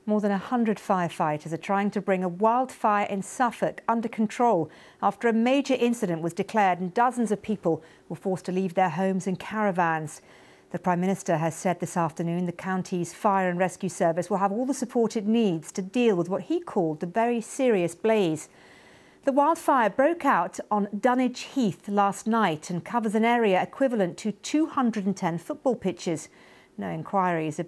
More than 100 firefighters are trying to bring a wildfire in Suffolk under control after a major incident was declared and dozens of people were forced to leave their homes in caravans. The Prime Minister has said this afternoon the county's fire and rescue service will have all the support it needs to deal with what he called the very serious blaze. The wildfire broke out on Dunwich Heath last night and covers an area equivalent to 210 football pitches. No inquiries